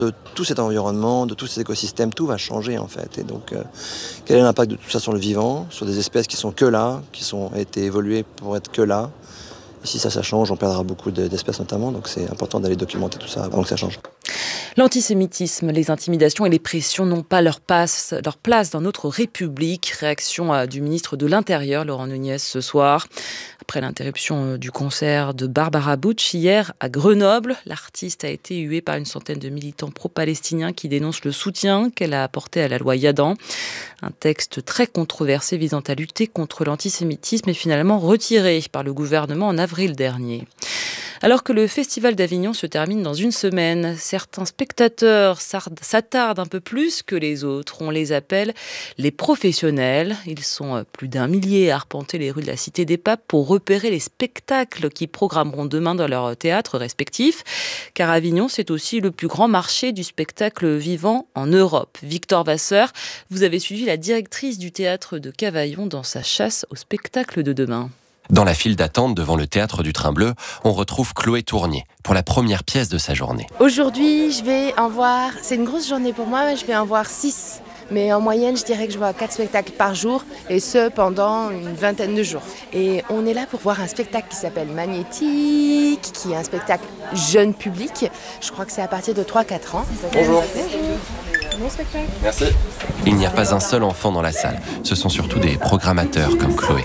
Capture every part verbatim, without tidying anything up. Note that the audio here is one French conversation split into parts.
De tout cet environnement, de tout cet écosystème, tout va changer en fait. Et donc, euh, quel est l'impact de tout ça sur le vivant, sur des espèces qui sont que là, qui sont été évoluées pour être que là. Et si ça, ça change, on perdra beaucoup de, d'espèces notamment. Donc c'est important d'aller documenter tout ça avant que ça change. L'antisémitisme, les intimidations et les pressions n'ont pas leur, passe, leur place dans notre République. Réaction euh, du ministre de l'Intérieur, Laurent Nunez, ce soir. Après l'interruption du concert de Barbara Bush hier à Grenoble, l'artiste a été huée par une centaine de militants pro-palestiniens qui dénoncent le soutien qu'elle a apporté à la loi Yadan. Un texte très controversé visant à lutter contre l'antisémitisme est finalement retiré par le gouvernement en avril dernier. Alors que le Festival d'Avignon se termine dans une semaine, certains spectateurs s'attardent un peu plus que les autres. On les appelle les professionnels. Ils sont plus d'un millier à arpenter les rues de la Cité des Papes pour repérer les spectacles qu'ils programmeront demain dans leurs théâtres respectifs. Car Avignon, c'est aussi le plus grand marché du spectacle vivant en Europe. Victor Vasseur, vous avez suivi la directrice du théâtre de Cavaillon dans sa chasse au spectacle de demain. Dans la file d'attente devant le théâtre du Train Bleu, on retrouve Chloé Tournier pour la première pièce de sa journée. Aujourd'hui, je vais en voir, c'est une grosse journée pour moi, mais je vais en voir six. Mais en moyenne, je dirais que je vois quatre spectacles par jour, et ce, pendant une vingtaine de jours. Et on est là pour voir un spectacle qui s'appelle Magnétique, qui est un spectacle jeune public. Je crois que c'est à partir de trois à quatre ans. Bonjour. Bon spectacle. Merci. Il n'y a pas un seul enfant dans la salle. Ce sont surtout des programmateurs comme Chloé.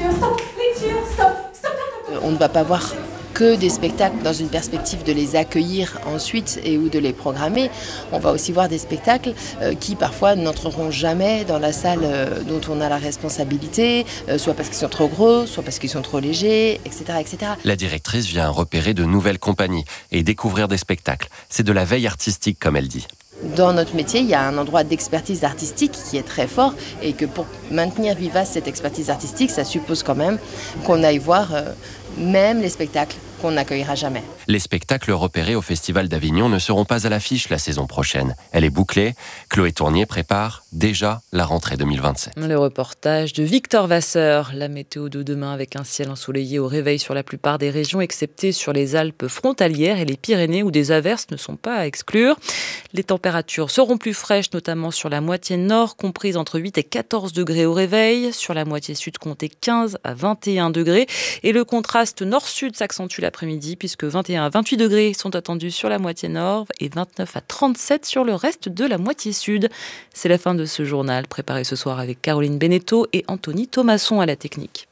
On ne va pas voir que des spectacles dans une perspective de les accueillir ensuite et ou de les programmer. On va aussi voir des spectacles euh, qui parfois n'entreront jamais dans la salle euh, dont on a la responsabilité, euh, soit parce qu'ils sont trop gros, soit parce qu'ils sont trop légers, et cetera, et cetera. La directrice vient repérer de nouvelles compagnies et découvrir des spectacles. C'est de la veille artistique, comme elle dit. Dans notre métier, il y a un endroit d'expertise artistique qui est très fort et que pour maintenir vivace cette expertise artistique, ça suppose quand même qu'on aille voir euh, même les spectacles qu'on n'accueillera jamais. Les spectacles repérés au Festival d'Avignon ne seront pas à l'affiche la saison prochaine. Elle est bouclée. Chloé Tournier prépare déjà la rentrée deux mille vingt-sept. Le reportage de Victor Vasseur. La météo de demain avec un ciel ensoleillé au réveil sur la plupart des régions, excepté sur les Alpes frontalières et les Pyrénées où des averses ne sont pas à exclure. Les températures seront plus fraîches, notamment sur la moitié nord, comprise entre huit et quatorze degrés au réveil. Sur la moitié sud, comptez quinze à vingt et un degrés. Et le contraste nord-sud s'accentue l'après-midi, puisque vingt et un à vingt-huit degrés sont attendus sur la moitié nord et vingt-neuf à trente-sept sur le reste de la moitié sud. C'est la fin de ce journal, préparé ce soir avec Caroline Beneteau et Anthony Thomasson à la technique.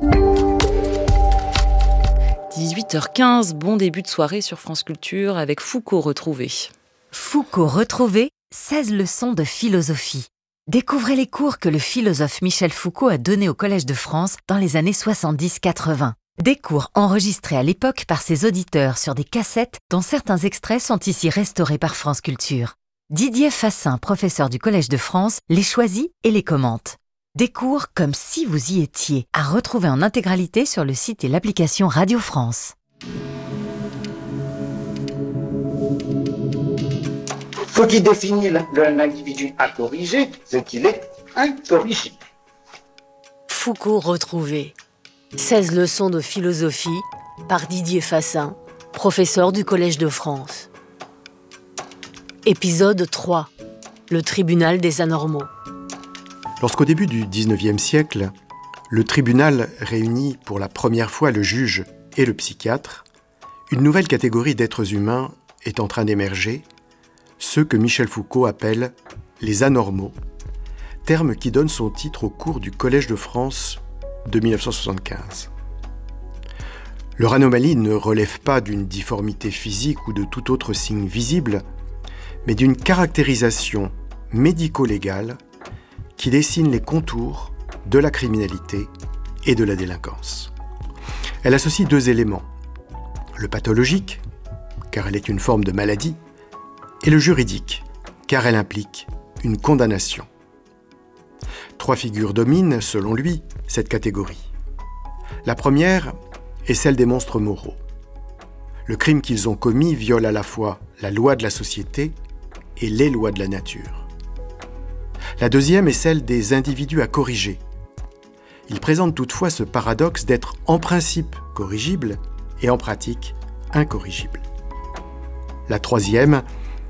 dix-huit heures quinze, bon début de soirée sur France Culture avec Foucault retrouvé. Foucault retrouvé, seize leçons de philosophie. Découvrez les cours que le philosophe Michel Foucault a donnés au Collège de France dans les années soixante-dix quatre-vingts. Des cours enregistrés à l'époque par ses auditeurs sur des cassettes dont certains extraits sont ici restaurés par France Culture. Didier Fassin, professeur du Collège de France, les choisit et les commente. Des cours comme si vous y étiez, à retrouver en intégralité sur le site et l'application Radio France. Ce qui définit l'individu incorrigé, c'est qu'il est incorrigible. Foucault retrouvé. seize leçons de philosophie par Didier Fassin, professeur du Collège de France. Épisode trois. Le tribunal des anormaux. Lorsqu'au début du dix-neuvième siècle, le tribunal réunit pour la première fois le juge et le psychiatre, une nouvelle catégorie d'êtres humains est en train d'émerger, ceux que Michel Foucault appelle les anormaux, terme qui donne son titre au cours du Collège de France de dix-neuf cent soixante-quinze. Leur anomalie ne relève pas d'une difformité physique ou de tout autre signe visible, mais d'une caractérisation médico-légale qui dessine les contours de la criminalité et de la délinquance. Elle associe deux éléments, le pathologique, car elle est une forme de maladie, et le juridique, car elle implique une condamnation. Trois figures dominent, selon lui, cette catégorie. La première est celle des monstres moraux. Le crime qu'ils ont commis viole à la fois la loi de la société et les lois de la nature. La deuxième est celle des individus à corriger. Ils présentent toutefois ce paradoxe d'être en principe corrigibles et en pratique incorrigibles. La troisième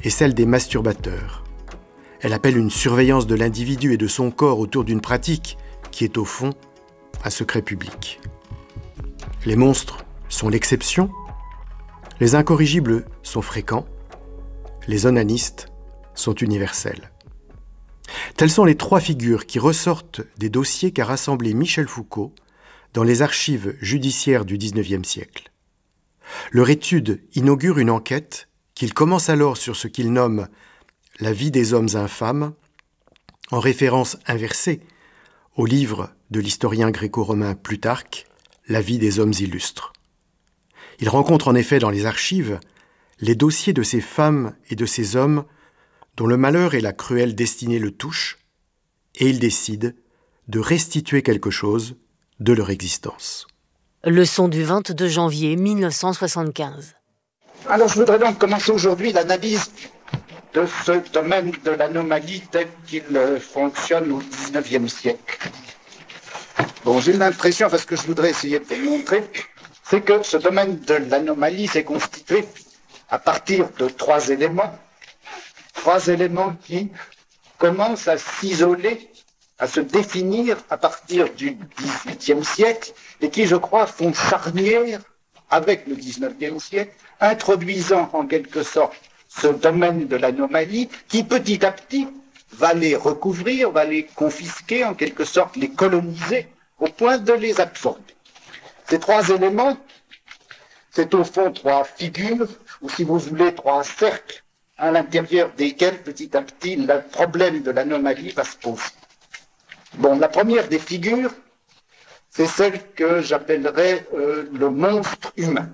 est celle des masturbateurs. Elle appelle une surveillance de l'individu et de son corps autour d'une pratique qui est au fond un secret public. Les monstres sont l'exception, les incorrigibles sont fréquents, les onanistes sont universels. Telles sont les trois figures qui ressortent des dossiers qu'a rassemblés Michel Foucault dans les archives judiciaires du dix-neuvième siècle. Leur étude inaugure une enquête qu'il commence alors sur ce qu'il nomme « la vie des hommes infâmes », en référence inversée au livre de l'historien gréco-romain Plutarque, « La vie des hommes illustres ». Il rencontre en effet dans les archives les dossiers de ces femmes et de ces hommes dont le malheur et la cruelle destinée le touchent, et il décide de restituer quelque chose de leur existence. Leçon du vingt-deux janvier mille neuf cent soixante-quinze. Alors je voudrais donc commencer aujourd'hui l'analyse de ce domaine de l'anomalie tel qu'il fonctionne au dix-neuvième siècle. Bon, j'ai l'impression, parce que je voudrais essayer de vous montrer, c'est que ce domaine de l'anomalie s'est constitué à partir de trois éléments, trois éléments qui commencent à s'isoler, à se définir à partir du dix-huitième siècle et qui, je crois, font charnière avec le dix-neuvième siècle, introduisant en quelque sorte ce domaine de l'anomalie qui, petit à petit, va les recouvrir, va les confisquer, en quelque sorte les coloniser, au point de les absorber. Ces trois éléments, c'est au fond trois figures, ou si vous voulez, trois cercles, à l'intérieur desquels, petit à petit, le problème de l'anomalie va se poser. Bon, la première des figures, c'est celle que j'appellerais euh, le monstre humain.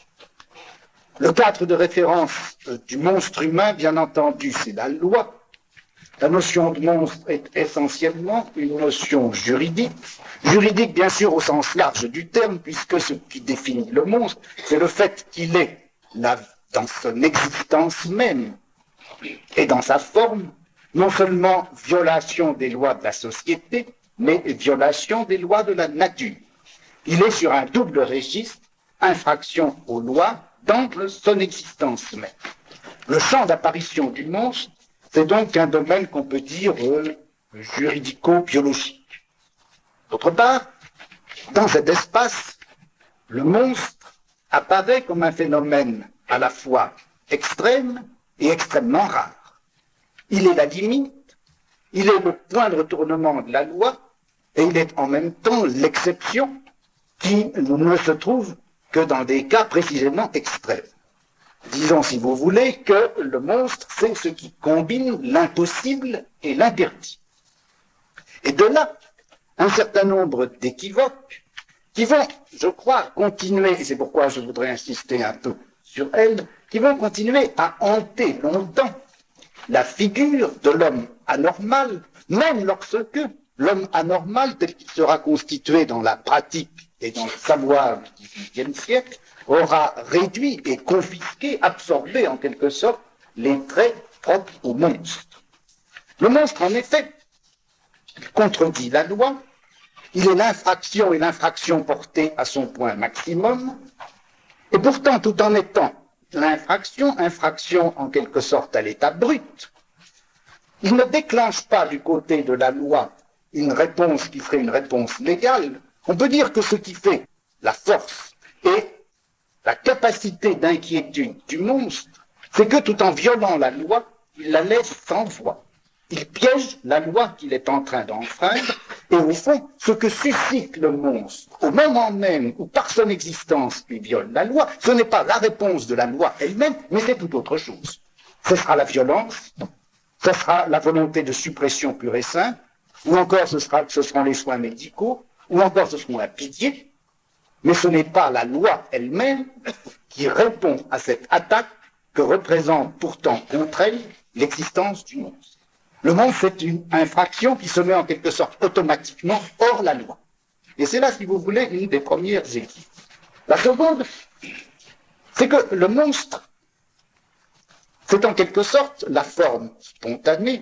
Le cadre de référence euh, du monstre humain, bien entendu, c'est la loi. La notion de monstre est essentiellement une notion juridique. Juridique, bien sûr, au sens large du terme, puisque ce qui définit le monstre, c'est le fait qu'il est, là, dans son existence même et dans sa forme, non seulement violation des lois de la société, mais violation des lois de la nature. Il est sur un double registre, infraction aux lois, dans son existence même. Le champ d'apparition du monstre, c'est donc un domaine qu'on peut dire euh, juridico-biologique. D'autre part, dans cet espace, le monstre apparaît comme un phénomène à la fois extrême et extrêmement rare. Il est la limite, il est le point de retournement de la loi, et il est en même temps l'exception qui ne se trouve que dans des cas précisément extrêmes. Disons, si vous voulez, que le monstre, c'est ce qui combine l'impossible et l'interdit. Et de là, un certain nombre d'équivoques qui vont, je crois, continuer, et c'est pourquoi je voudrais insister un peu sur elles, qui vont continuer à hanter longtemps la figure de l'homme anormal, même lorsque l'homme anormal, tel qu'il sera constitué dans la pratique et dans le savoir du dix-huitième siècle, aura réduit et confisqué, absorbé en quelque sorte, les traits propres au monstre. Le monstre, en effet, contredit la loi, il est l'infraction et l'infraction portée à son point maximum, et pourtant, tout en étant l'infraction, infraction en quelque sorte à l'état brut, il ne déclenche pas du côté de la loi une réponse qui serait une réponse légale. On peut dire que ce qui fait la force et la capacité d'inquiétude du monstre, c'est que tout en violant la loi, il la laisse sans voix. Il piège la loi qu'il est en train d'enfreindre, et au fond, ce que suscite le monstre, au moment même où par son existence il viole la loi, ce n'est pas la réponse de la loi elle-même, mais c'est tout autre chose. Ce sera la violence, ce sera la volonté de suppression pure et simple, ou encore ce, sera, ce seront les soins médicaux, ou encore ce seront la pitié, mais ce n'est pas la loi elle-même qui répond à cette attaque que représente pourtant contre elle l'existence du monstre. Le monstre, c'est une infraction qui se met en quelque sorte automatiquement hors la loi. Et c'est là, si vous voulez, une des premières équipes. La seconde, c'est que le monstre, c'est en quelque sorte la forme spontanée,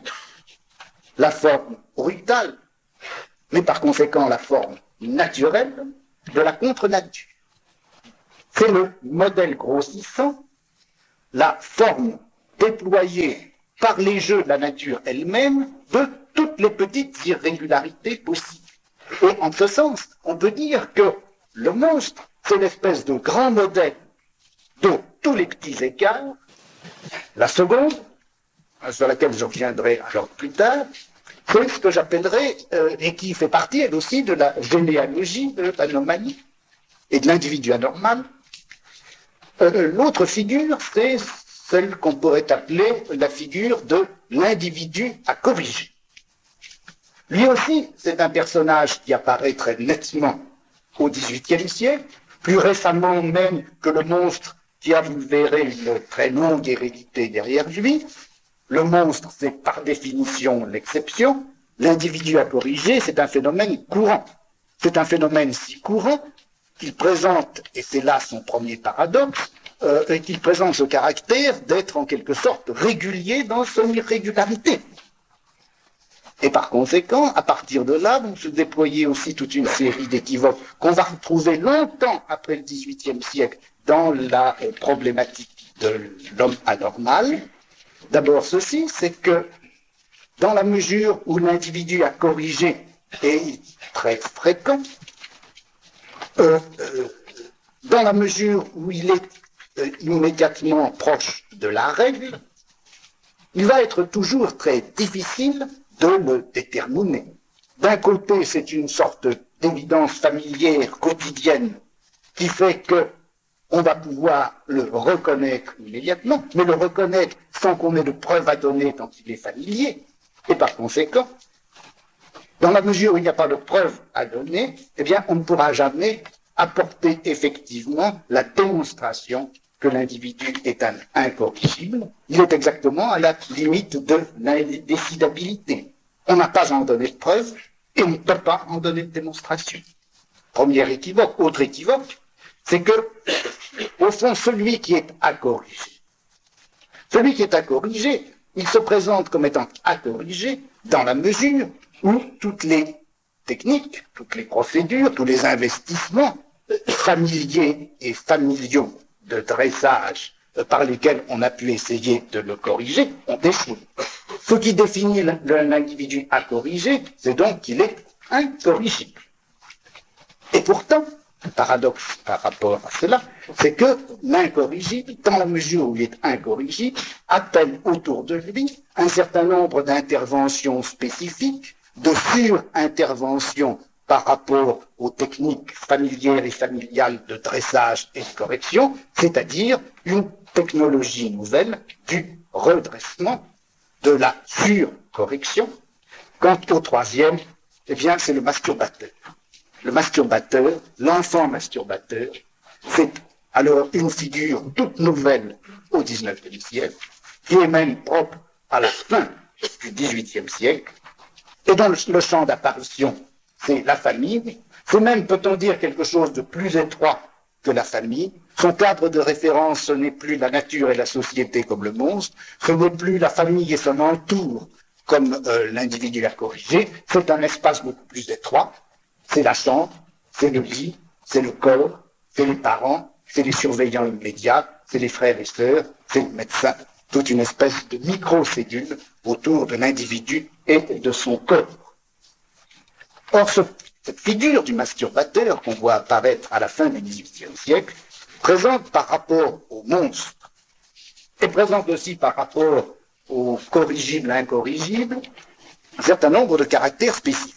la forme brutale, mais par conséquent la forme naturelle de la contre-nature. C'est le modèle grossissant, la forme déployer par les jeux de la nature elle-même de toutes les petites irrégularités possibles. Et en ce sens, on peut dire que le monstre, c'est l'espèce de grand modèle de tous les petits écarts. La seconde, sur laquelle je reviendrai alors plus tard, c'est ce que j'appellerais, euh, et qui fait partie elle aussi de la généalogie de l'anomalie et de l'individu anormal. Euh, l'autre figure, c'est celle qu'on pourrait appeler la figure de l'individu à corriger. Lui aussi, c'est un personnage qui apparaît très nettement au dix-huitième siècle, plus récemment même que le monstre qui a, vous le verrez, une très longue hérédité derrière lui. Le monstre, c'est par définition l'exception. L'individu à corriger, c'est un phénomène courant. C'est un phénomène si courant qu'il présente, et c'est là son premier paradoxe, euh, qu'il présente ce caractère d'être en quelque sorte régulier dans son irrégularité. Et par conséquent, à partir de là, vont se déployer aussi toute une série d'équivoques qu'on va retrouver longtemps après le dix-huitième siècle dans la euh, problématique de l'homme anormal. D'abord ceci, c'est que dans la mesure où l'individu à corriger est très fréquent, euh, euh, dans la mesure où il est euh, immédiatement proche de la règle, il va être toujours très difficile de le déterminer. D'un côté, c'est une sorte d'évidence familière quotidienne qui fait que on va pouvoir le reconnaître immédiatement, mais le reconnaître sans qu'on ait de preuves à donner tant qu'il est familier. Et par conséquent, dans la mesure où il n'y a pas de preuves à donner, eh bien, on ne pourra jamais apporter effectivement la démonstration que l'individu est un incorrigible. Il est exactement à la limite de l'indécidabilité. On n'a pas à en donner de preuves et on ne peut pas en donner de démonstration. Premier équivoque. Autre équivoque, c'est que, au fond, celui qui est à corriger, celui qui est à corriger, il se présente comme étant à corriger dans la mesure où toutes les techniques, toutes les procédures, tous les investissements familiers et familiaux de dressage par lesquels on a pu essayer de le corriger ont échoué. Ce qui définit l'individu à corriger, c'est donc qu'il est incorrigible. Et pourtant, le paradoxe par rapport à cela, c'est que l'incorrigible, dans la mesure où il est incorrigible, appelle autour de lui un certain nombre d'interventions spécifiques, de sur-interventions par rapport aux techniques familières et familiales de dressage et de correction, c'est-à-dire une technologie nouvelle du redressement, de la surcorrection. Quant au troisième, eh bien, c'est le masturbateur. Le masturbateur, l'enfant masturbateur, c'est alors une figure toute nouvelle au dix-neuvième siècle, qui est même propre à la fin du dix-huitième siècle, et dont le, le champ d'apparition, c'est la famille. C'est même, peut-on dire, quelque chose de plus étroit que la famille. Son cadre de référence, ce n'est plus la nature et la société comme le monstre, ce n'est plus la famille et son entour comme euh, l'individu à corriger, c'est un espace beaucoup plus étroit. C'est la chambre, c'est le lit, c'est le corps, c'est les parents, c'est les surveillants immédiats, c'est les frères et sœurs, c'est le médecin, toute une espèce de micro-cellule autour de l'individu et de son corps. Or, ce, cette figure du masturbateur qu'on voit apparaître à la fin du dix-huitième siècle présente par rapport au monstre et présente aussi par rapport au corrigible-incorrigible un certain nombre de caractères spécifiques.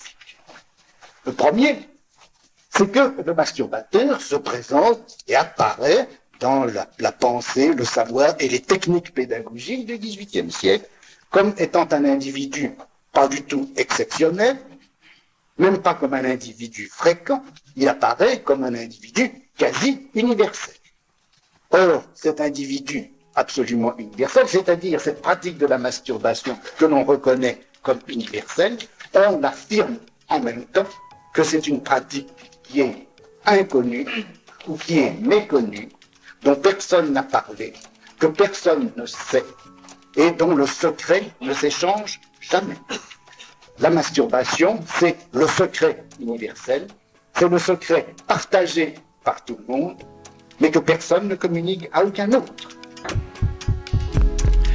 Le premier, c'est que le masturbateur se présente et apparaît dans la, la pensée, le savoir et les techniques pédagogiques du dix-huitième siècle comme étant un individu pas du tout exceptionnel, même pas comme un individu fréquent, il apparaît comme un individu quasi universel. Or, cet individu absolument universel, c'est-à-dire cette pratique de la masturbation que l'on reconnaît comme universelle, on affirme en même temps que c'est une pratique qui est inconnue ou qui est méconnue, dont personne n'a parlé, que personne ne sait, et dont le secret ne s'échange jamais. La masturbation, c'est le secret universel, c'est le secret partagé par tout le monde, mais que personne ne communique à aucun autre.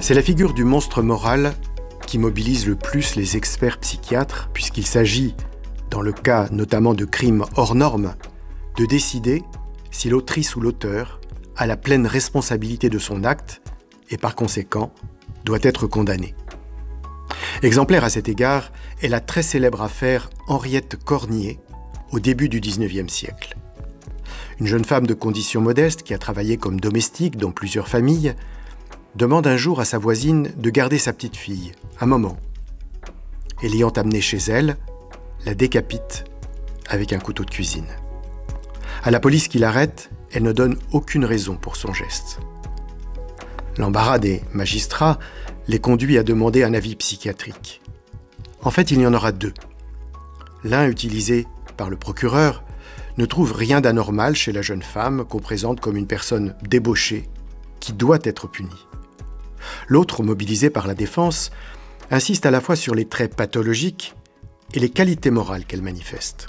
C'est la figure du monstre moral qui mobilise le plus les experts psychiatres, puisqu'il s'agit, dans le cas notamment de crimes hors normes, de décider si l'autrice ou l'auteur a la pleine responsabilité de son acte et par conséquent doit être condamné. Exemplaire à cet égard est la très célèbre affaire Henriette Cornier au début du dix-neuvième siècle. Une jeune femme de condition modeste qui a travaillé comme domestique dans plusieurs familles demande un jour à sa voisine de garder sa petite fille, un moment. Et l'ayant amenée chez elle, la décapite avec un couteau de cuisine. À la police qui l'arrête, elle ne donne aucune raison pour son geste. L'embarras des magistrats les conduit à demander un avis psychiatrique. En fait, il y en aura deux. L'un, utilisé par le procureur, ne trouve rien d'anormal chez la jeune femme qu'on présente comme une personne débauchée qui doit être punie. L'autre, mobilisé par la défense, insiste à la fois sur les traits pathologiques et les qualités morales qu'elle manifeste.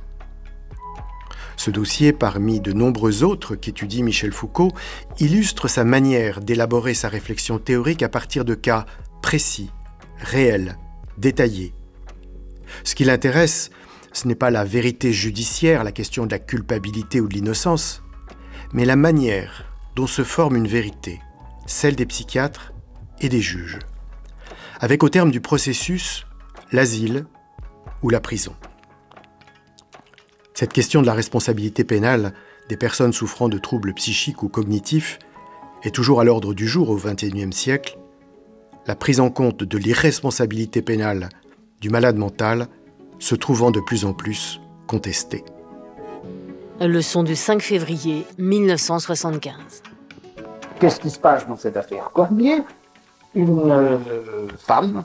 Ce dossier, parmi de nombreux autres qu'étudie Michel Foucault, illustre sa manière d'élaborer sa réflexion théorique à partir de cas précis, réels, détaillés. Ce qui l'intéresse, ce n'est pas la vérité judiciaire, la question de la culpabilité ou de l'innocence, mais la manière dont se forme une vérité, celle des psychiatres et des juges, avec au terme du processus, l'asile ou la prison. Cette question de la responsabilité pénale des personnes souffrant de troubles psychiques ou cognitifs est toujours à l'ordre du jour au vingt et unième siècle, la prise en compte de l'irresponsabilité pénale du malade mental se trouvant de plus en plus contestée. Leçon du cinq février mille neuf cent soixante-quinze. Qu'est-ce qui se passe dans cette affaire Cornier? Une euh, femme,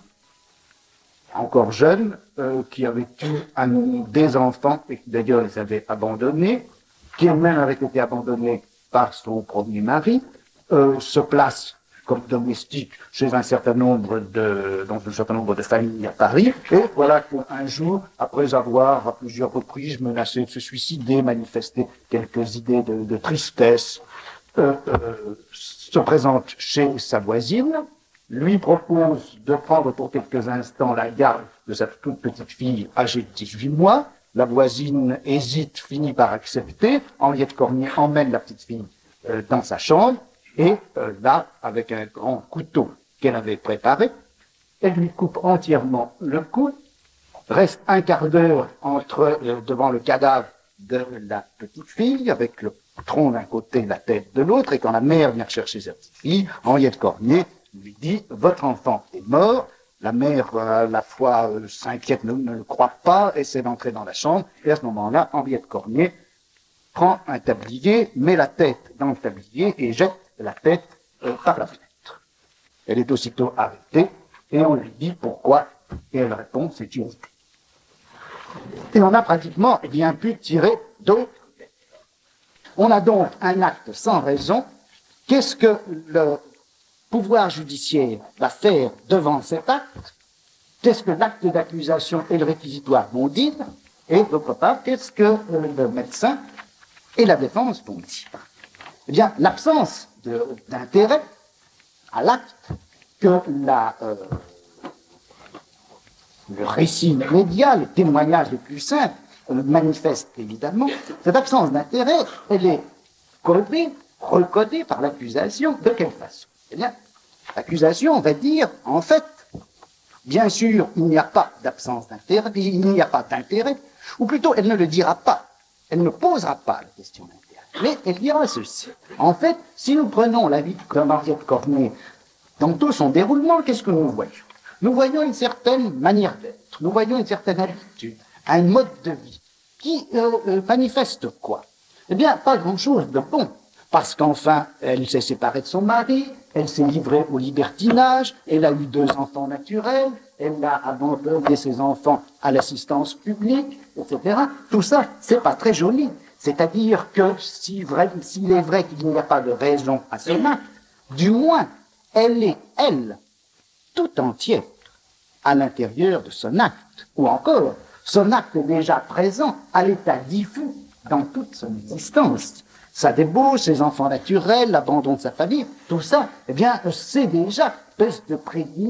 encore jeune, euh, qui avait eu un, des enfants, et qui d'ailleurs les avait abandonnés, qui elle-même avait été abandonnée par son premier mari, euh, se place comme domestique chez un certain nombre de, dans un certain nombre de familles à Paris, et voilà qu'un jour, après avoir à plusieurs reprises menacé de se suicider, manifesté quelques idées de, de tristesse, euh, euh, se présente chez sa voisine, lui propose de prendre pour quelques instants la garde de sa toute petite fille âgée de dix-huit mois. La voisine hésite, finit par accepter. Henriette Cornier emmène la petite fille euh, dans sa chambre et euh, là, avec un grand couteau qu'elle avait préparé, elle lui coupe entièrement le cou, reste un quart d'heure entre euh, devant le cadavre de la petite fille, avec le tronc d'un côté, la tête de l'autre, et quand la mère vient chercher sa petite fille, Henriette Cornier lui dit « Votre enfant est mort ». La mère, à la fois, euh, s'inquiète, ne, ne le croit pas, essaie d'entrer dans la chambre, et à ce moment-là, Henriette Cornier prend un tablier, met la tête dans le tablier et jette la tête euh, par la fenêtre. Elle est aussitôt arrêtée, et on lui dit pourquoi, et elle répond « C'est une idée ». Et on a pratiquement bien pu tirer d'autres. On a donc un acte sans raison. Qu'est-ce que le pouvoir judiciaire va faire devant cet acte? Qu'est-ce que l'acte d'accusation et le réquisitoire vont dire? Et d'autre part, qu'est-ce que le médecin et la défense vont dire? Eh bien, l'absence d'intérêt à l'acte que la, euh, le récit médial, le témoignage le plus simple euh, manifeste évidemment, cette absence d'intérêt, elle est codée, recodée par l'accusation. De quelle façon? Eh bien, l'accusation va dire, en fait, bien sûr, il n'y a pas d'absence d'intérêt, il n'y a pas d'intérêt, ou plutôt, elle ne le dira pas, elle ne posera pas la question d'intérêt, mais elle dira ceci. En fait, si nous prenons la vie de Henriette Cornier dans tout son déroulement, qu'est-ce que nous voyons? Nous voyons une certaine manière d'être, nous voyons une certaine habitude, un mode de vie, qui euh, euh, manifeste quoi? Eh bien, pas grand-chose de bon. Parce qu'enfin, elle s'est séparée de son mari, elle s'est livrée au libertinage, elle a eu deux enfants naturels, elle a abandonné ses enfants à l'assistance publique, et cetera. Tout ça, c'est pas très joli. C'est-à-dire que si vrai, s'il est vrai qu'il n'y a pas de raison à son acte, du moins, elle est, elle, tout entière à l'intérieur de son acte. Ou encore, son acte est déjà présent à l'état diffus dans toute son existence. sa débauche, ses enfants naturels, l'abandon de sa famille, tout ça, eh bien, c'est déjà une espèce de prédit